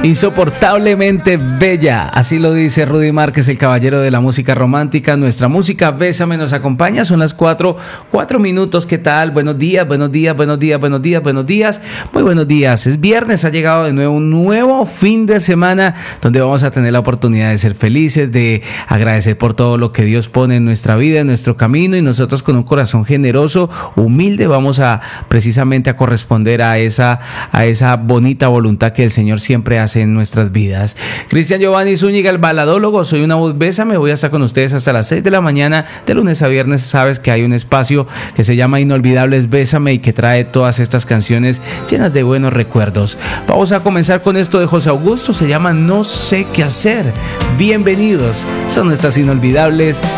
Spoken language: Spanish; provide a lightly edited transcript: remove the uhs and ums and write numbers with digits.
Insoportablemente bella, así lo dice Rudy Márquez, el caballero de la música romántica. Nuestra música Bésame nos acompaña, son las 4 minutos. ¿Qué tal? Buenos días, buenos días, buenos días, buenos días, buenos días. Muy buenos días, es viernes, ha llegado de nuevo un nuevo fin de semana donde vamos a tener la oportunidad de ser felices, de agradecer por todo lo que Dios pone en nuestra vida, en nuestro camino, y nosotros con un corazón generoso, humilde, vamos a precisamente a corresponder a esa bonita voluntad que el Señor siempre hace en nuestras vidas. Cristian Giovanni Zúñiga, el baladólogo, soy una voz Bésame, voy a estar con ustedes hasta las 6 de la mañana, de lunes a viernes. Sabes que hay un espacio que se llama Inolvidables Bésame y que trae todas estas canciones llenas de buenos recuerdos. Vamos a comenzar con esto de José Augusto, se llama No sé qué hacer. Bienvenidos, son nuestras inolvidables